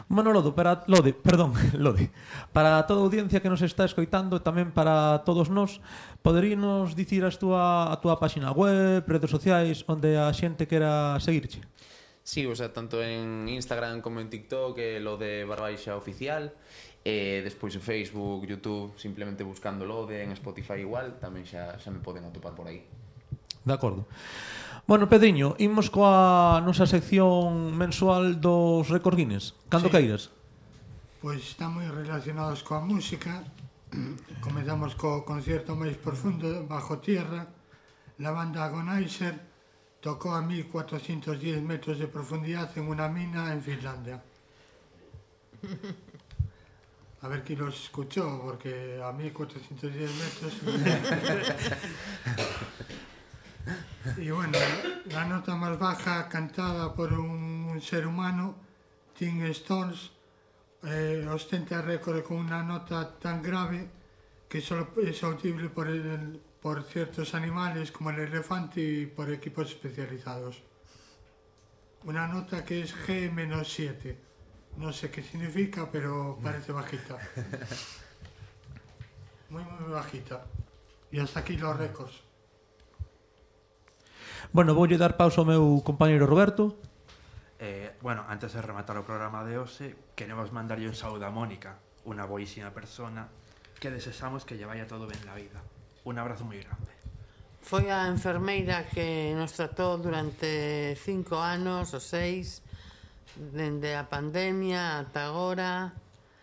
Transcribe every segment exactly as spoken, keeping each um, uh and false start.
Bueno, Lode, para, Lode, perdón, Lode, para toda a audiencia que nos está escoitando, tamén para todos nós, poderíanos dicir as túa, a túa página web, redes sociais, onde a xente quera seguirche? Sí, o sea, tanto en Instagram como en TikTok, eh, lo de Barbaixa Oficial, e despois en Facebook, YouTube, simplemente buscando Lode, en Spotify igual, tamén xa, xa me poden atopar por aí. De acordo. Bueno, Pedriño, imos coa nosa sección mensual dos Récord Guinness. Cando Sí. queiras? Pois están moi relacionados coa música. Comezamos co concierto máis profundo, Bajo Tierra. La banda Agonizer tocó a mil cuatrocientos diez metros de profundidad en una mina en Finlandia. A ver quién los escuchó, porque a mil cuatrocientos diez metros... Y bueno, la nota más baja cantada por un ser humano, Tim Stones, eh, ostenta el récord con una nota tan grave que solo es audible por, el, por ciertos animales como el elefante y por equipos especializados. Una nota que es G menos siete. No sé qué significa, pero parece bajita. Muy, muy bajita. Y hasta aquí los récords. Bueno, voulle dar pausa ao meu compañeiro Roberto. Eh, bueno, antes de rematar o programa de hoxe, queremos mandarlle un saúdo a Mónica, unha boísima persona que desexamos que lle vaya todo ben na vida. Un abrazo moi grande. Foi a enfermeira que nos tratou durante cinco anos ou seis, dende a pandemia ata agora,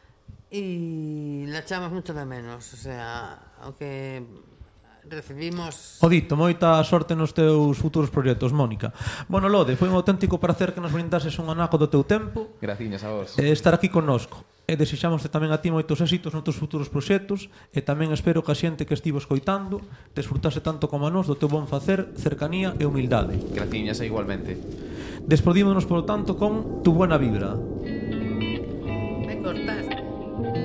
e la echamos moito de menos. O sea, aunque recibimos... O dito, moita sorte nos teus futuros proxectos, Mónica. Bueno, Lode, foi un auténtico prazer que nos brindases un anaco do teu tempo. Graciñas a vos. E estar aquí connosco. E desexámoste tamén a ti moitos éxitos nos teus futuros proxectos, e tamén espero que a xente que estivo escoitando desfrutase tanto como a nós do teu bon facer, cercanía e humildade. Graciñas e igualmente. Despedímonos, polo tanto, con Tu Buena Vibra.